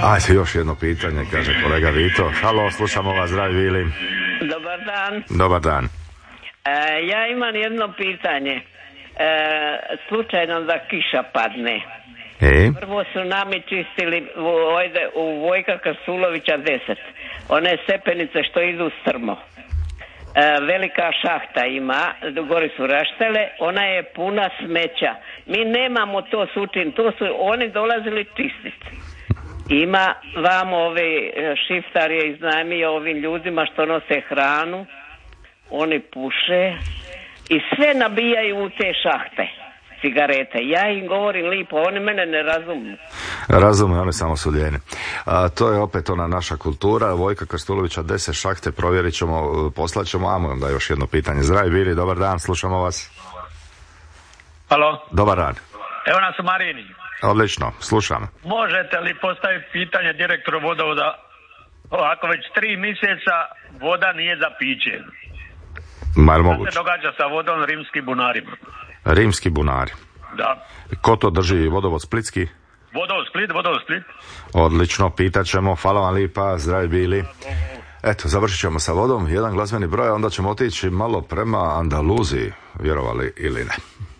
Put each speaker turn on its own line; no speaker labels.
Ajde, još jedno pitanje, kaže kolega Vito. Halo, slušamo vas, zdravi Vili.
Dobar dan.
Dobar dan.
Ja imam jedno pitanje. Slučajno da kiša padne. Prvo su nami čistili u Vojka Krstulovića 10. One stepenice što idu strmo. Velika šahta ima, gori su raštele, ona je puna smeća. Mi nemamo to sučin, to su oni dolazili čistiti. Ima vamo šiftar je iznajmio ovim ljudima što nose hranu, oni puše i sve nabijaju u te šahte, cigarete. Ja im govorim lipo, oni mene ne razumiju.
Razumiju, oni samo su lijeni. To je opet ona naša kultura. Vojka Krstulovića 10 šahte, provjerit ćemo, poslat ćemo. Amo onda još jedno pitanje. Zdravi Vili, dobar dan, slušamo vas.
Halo.
Dobar dan.
Evo nas u Marini.
Odlično, slušam.
Možete li postaviti pitanje direktoru vodovoda, ako već 3 mjeseca voda nije za piće?
Šta
se događa sa vodom rimskim bunarima?
Rimski bunari.
Da.
Ko to drži, vodovod Splitski?
Vodovod Split.
Odlično, pitat ćemo. Hvala vam lipa, zdravi bili. Eto, završit ćemo sa vodom, jedan glazbeni broj, onda ćemo otići malo prema Andaluziji, vjerovali ili ne.